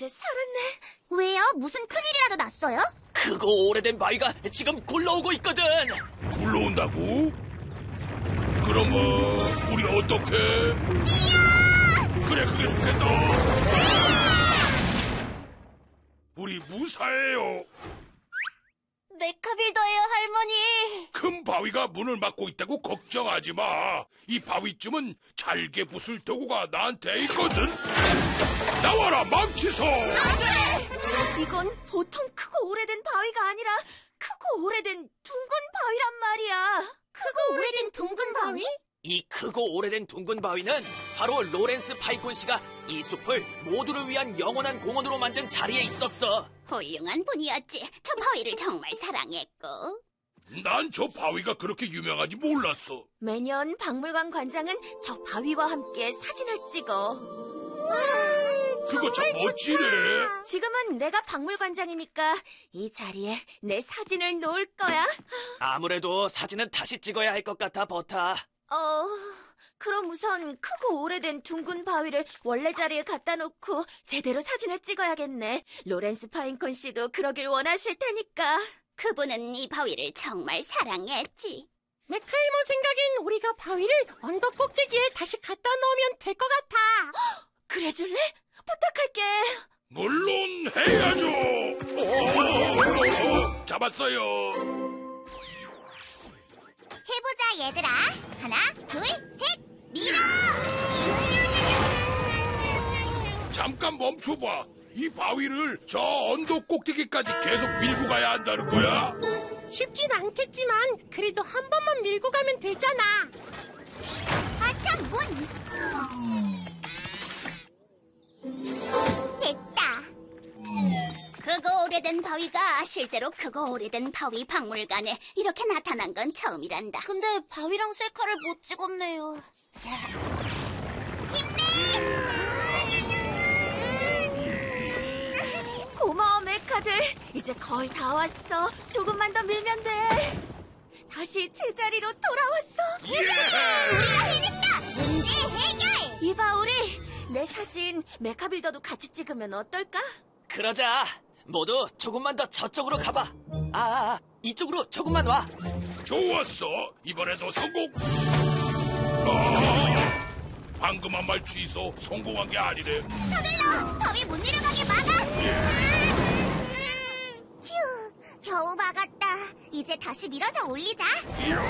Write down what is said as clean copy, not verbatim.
이제 살았네. 왜요? 무슨 큰일이라도 났어요? 크고 오래된 바위가 지금 굴러오고 있거든. 굴러온다고? 그럼 우리 어떡해? 그래, 그게 좋겠다. 우리 무사해요. 메카빌더예요, 할머니. 큰 바위가 문을 막고 있다고 걱정하지 마. 이 바위쯤은 잘게 부술 도구가 나한테 있거든. 나와라, 망치소. 이건 보통 크고 오래된 바위가 아니라 크고 오래된 둥근 바위란 말이야. 크고 오래된 둥근 바위? 이 크고 오래된 둥근 바위는 바로 로렌스 파이콘 씨가 이 숲을 모두를 위한 영원한 공원으로 만든 자리에 있었어. 훌륭한 분이었지. 저 바위를 정말 사랑했고. 난 저 바위가 그렇게 유명한지 몰랐어. 매년 박물관 관장은 저 바위와 함께 사진을 찍어. 그거 참 멋지네. 지금은 내가 박물관장이니까 이 자리에 내 사진을 놓을 거야. 아무래도 사진은 다시 찍어야 할 것 같아, 버타. 그럼 우선 크고 오래된 둥근 바위를 원래 자리에 갖다 놓고 제대로 사진을 찍어야겠네. 로렌스 파인콘 씨도 그러길 원하실 테니까. 그분은 이 바위를 정말 사랑했지. 메카이모 생각엔 우리가 바위를 언덕 꼭대기에 다시 갖다 놓으면 될 것 같아. 그래줄래? 부탁할게. 물론 해야죠. 잡았어요. 해보자, 얘들아. 하나, 둘, 셋, 밀어! 잠깐 멈춰봐. 이 바위를 저 언덕 꼭대기까지 계속 밀고 가야 한다는 거야? 쉽진 않겠지만 그래도 한 번만 밀고 가면 되잖아. 아참, 문! 됐다. 크고 오래된 바위가 실제로 크고 오래된 바위 박물관에 이렇게 나타난 건 처음이란다. 근데 바위랑 셀카를 못 찍었네요. 고마워, 메카들. 이제 거의 다 왔어. 조금만 더 밀면 돼. 다시 제자리로 돌아왔어. 우리가 해냈다! 문제 해결! 이봐, 우리. 내 사진 메카빌더도 같이 찍으면 어떨까? 그러자. 모두 조금만 더 저쪽으로 가봐. 이쪽으로 조금만 와. 좋았어. 이번에도 성공. 방금 한 말 취소. 성공한 게 아니네. 서둘러! 바위 못 내려가게 막아! 휴, 겨우 막았다. 이제 다시 밀어서 올리자.